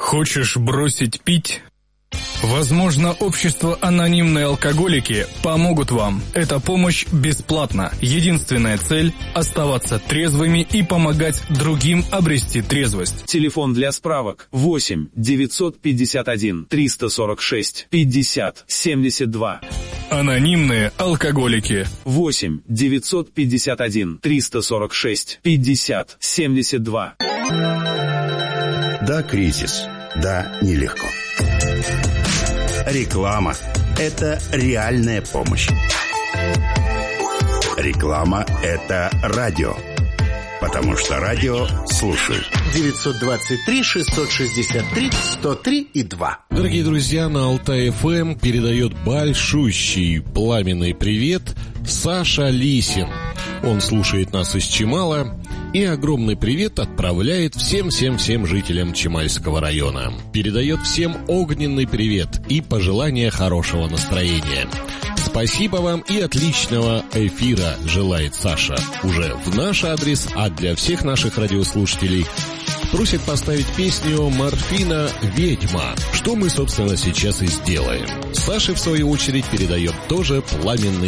Хочешь бросить пить? Возможно, общество «Анонимные алкоголики» помогут вам. Эта помощь бесплатна. Единственная цель – оставаться трезвыми и помогать другим обрести трезвость. Телефон для справок 8 951 346 50 72. «Анонимные алкоголики». 8 951 346 50 72. Да, кризис. Да, нелегко. Реклама – это реальная помощь. Реклама – это радио. Потому что радио слушают. 923-663-103-2. Дорогие друзья, на Алтай-ФМ передает большущий пламенный привет Саша Лисин. Он слушает нас из Чемала и огромный привет отправляет всем жителям Чемальского района. Передает всем огненный привет и пожелания хорошего настроения. Спасибо вам и отличного эфира, желает Саша. Уже в наш адрес, а для всех наших радиослушателей просит поставить песню Морфина «Ведьма», что мы, собственно, сейчас и сделаем. Саше, в свою очередь, передает тоже пламенный